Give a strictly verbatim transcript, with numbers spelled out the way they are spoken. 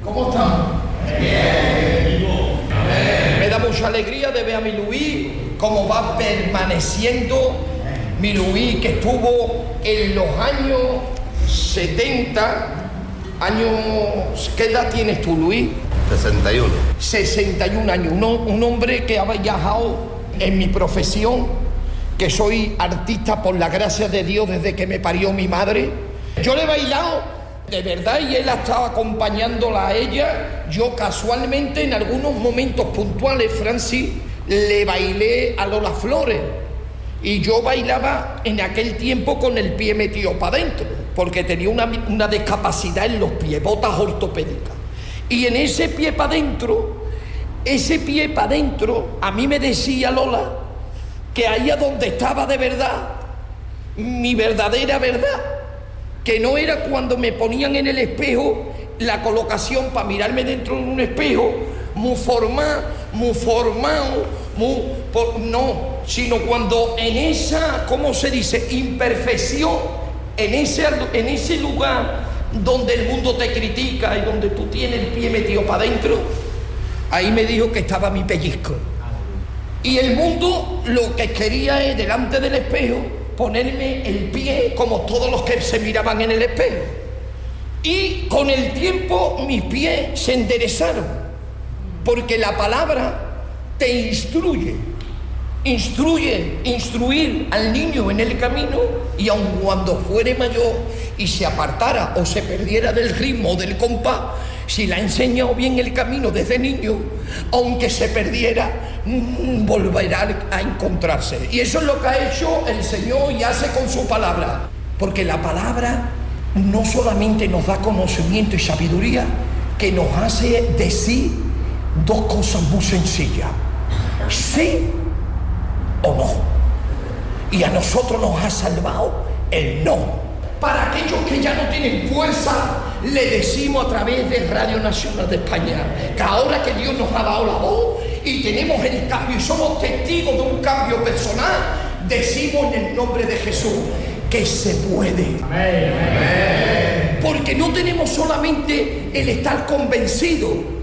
¿Cómo estamos? Bien. Me da mucha alegría de ver a mi Luis, cómo va permaneciendo. Mi Luis, que estuvo en los años setenta, años... ¿Qué edad tienes tú, Luis? sesenta y uno. sesenta y un años. Un, un hombre que ha viajado en mi profesión, que soy artista por la gracia de Dios desde que me parió mi madre. Yo le he bailado, de verdad, y él ha estado acompañándola a ella. Yo casualmente, en algunos momentos puntuales, Francis, le bailé a Lola Flores. Y yo bailaba en aquel tiempo con el pie metido para adentro, porque tenía una, una discapacidad en los pies, botas ortopédicas. Y en ese pie para adentro, ese pie para adentro, a mí me decía Lola que ahí a donde estaba de verdad, mi verdadera verdad, que no era cuando me ponían en el espejo la colocación para mirarme dentro de un espejo, muy formado, muy formado, muy... Por, no, sino cuando en esa, ¿cómo se dice?, imperfección, en ese, en ese lugar donde el mundo te critica y donde tú tienes el pie metido para adentro, ahí me dijo que estaba mi pellizco. Y el mundo lo que quería es, delante del espejo, ponerme el pie como todos los que se miraban en el espejo. Y con el tiempo mis pies se enderezaron, porque la palabra te instruye. Instruye, instruir al niño en el camino, y aun cuando fuere mayor y se apartara o se perdiera del ritmo, del compás, si le ha enseñado bien el camino desde niño, aunque se perdiera, mmm, volverá a encontrarse. Y eso es lo que ha hecho el Señor y hace con su palabra, porque la palabra no solamente nos da conocimiento y sabiduría, que nos hace decir dos cosas muy sencillas: sí o no. Y a nosotros nos ha salvado el no. Para aquellos que ya no tienen fuerza, le decimos a través de Radio Nacional de España que ahora que Dios nos ha dado la voz y tenemos el cambio y somos testigos de un cambio personal, decimos en el nombre de Jesús que se puede. Amén. Porque no tenemos solamente el estar convencidos,